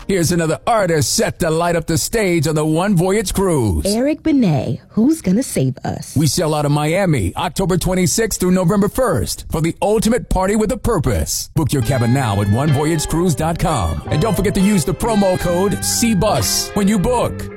Here's another artist set to light up the stage on the One Voyage Cruise. Eric Benet, who's gonna save us? We sail out of Miami, October 26th through November 1st for the ultimate party with a purpose. Book your cabin now at onevoyagecruise.com. And don't forget to use the promo code CBUS when you book.